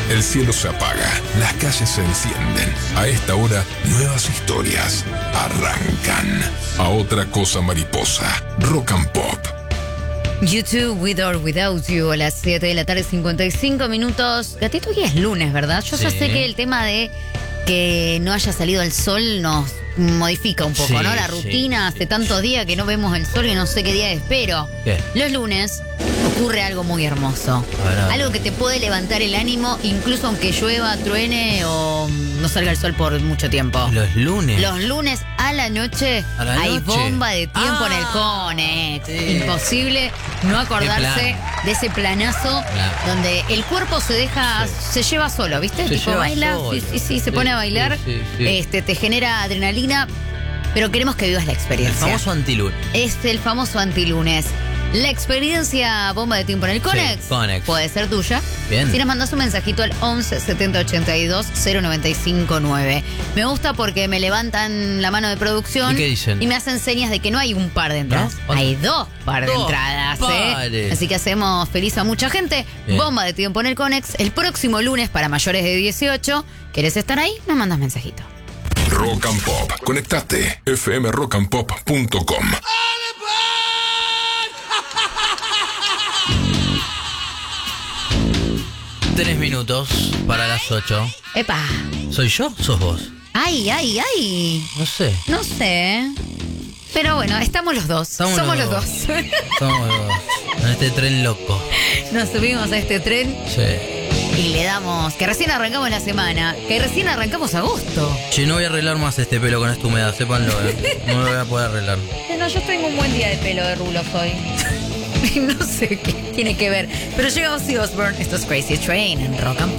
El cielo se apaga, las calles se encienden. A esta hora, nuevas historias arrancan. A otra cosa mariposa, Rock and Pop. YouTube, With or Without You, a las 7 de la tarde, 55 minutos. Gatito, hoy es lunes, ¿verdad? Yo ya sé que el tema de que no haya salido el sol nos modifica un poco, ¿no? La rutina, hace tantos días que no vemos el sol y no sé qué día es, pero los lunes ocurre algo muy hermoso. Algo que te puede levantar el ánimo, incluso aunque llueva, truene o no salga el sol por mucho tiempo. Los lunes. Los lunes a la noche hay bomba de tiempo en el Conex. Sí. Imposible no acordarse de ese planazo donde el cuerpo se deja, se lleva solo, ¿viste? Tipo baila, se pone a bailar, te genera adrenalina, pero queremos que vivas la experiencia. El famoso antilunes. Es el famoso antilunes. La experiencia bomba de tiempo en el Conex, puede ser tuya. Bien. Si nos mandas un mensajito al 11 70 82 095 9. Me gusta porque me levantan la mano de producción. ¿Y qué dicen? Y me hacen señas de que no hay un par de entradas. ¿No? Hay dos par de entradas. Así que hacemos feliz a mucha gente. Bien. Bomba de tiempo en el Conex. El próximo lunes para mayores de 18. ¿Querés estar ahí? Nos mandas mensajito. Rock and Pop. Conectate. fmrockandpop.com. 3 minutos para las 8. ¡Epa! ¿Soy yo? ¿Sos vos? ¡Ay! No sé. No sé. Pero bueno, estamos los dos. Somos los dos. Somos los dos. En este tren loco. Nos subimos a este tren. Sí. Y le damos, que recién arrancamos la semana, que recién arrancamos agosto. Che, no voy a arreglar más este pelo con esta humedad, sépanlo, No lo voy a poder arreglar. No, yo tengo un buen día de pelo de rulos hoy. No sé qué tiene que ver. Pero llega Ozzy Osbourne, esto es Crazy Train en Rock and Pop.